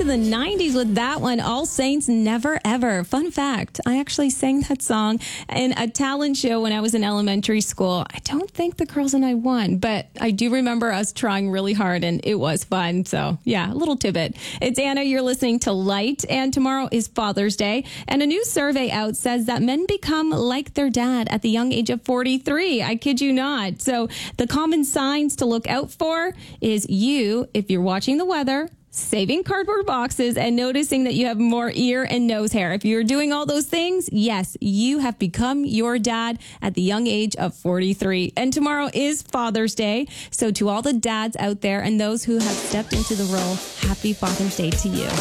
the 90s with that one, All Saints Never Ever. Fun fact, I actually sang that song in a talent show when I was in elementary school. I don't think the girls and I won, but I do remember us trying really hard, and it was fun. So, yeah, a little tidbit. It's Anna. You're listening to Light, and tomorrow is Father's Day, and a new survey out says that men become like their dad at the young age of 43. I kid you not. So the common signs to look out for is if you're watching the weather, saving cardboard boxes, and noticing that you have more ear and nose hair. If you're doing all those things, yes, you have become your dad at the young age of 43. And tomorrow is Father's Day. So to all the dads out there and those who have stepped into the role, happy Father's Day to you.